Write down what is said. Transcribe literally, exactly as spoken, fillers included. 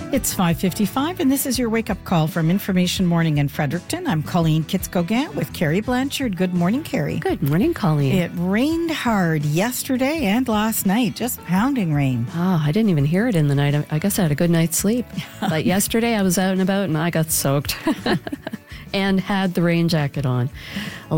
It's five fifty-five, and this is your wake-up call from Information Morning in Fredericton. I'm Colleen Kitsko-Gant with Carrie Blanchard. Good morning, Carrie. Good morning, Colleen. It rained hard yesterday and last night, just pounding rain. Oh, I didn't even hear it in the night. I guess I had a good night's sleep. But yesterday I was out and about and I got soaked and had the rain jacket on. A